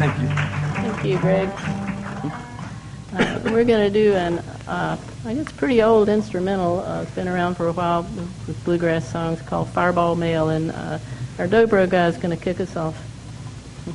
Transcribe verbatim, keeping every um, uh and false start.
Thank you. Thank you, Greg. Uh, we're going to do an, uh, I guess, pretty old instrumental. Uh, it's been around for a while with bluegrass songs called Fireball Mail, and uh, our dobro guy is going to kick us off.